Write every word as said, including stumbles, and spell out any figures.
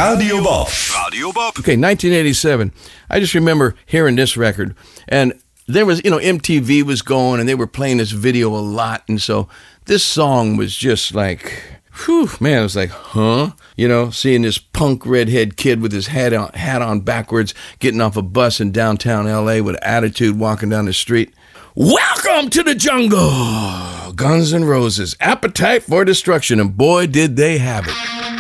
Radio Bob. Radio Bob. Okay, nineteen eighty-seven. I just remember hearing this record, and there was, you know, M T V was going, and they were playing this video a lot, and so this song was just like, whew, man, it was like, huh? You know, seeing this punk redhead kid with his hat on, hat on backwards, getting off a bus in downtown L A with attitude, walking down the street. Welcome to the jungle! Guns N' Roses, Appetite for Destruction, and boy, did they have it.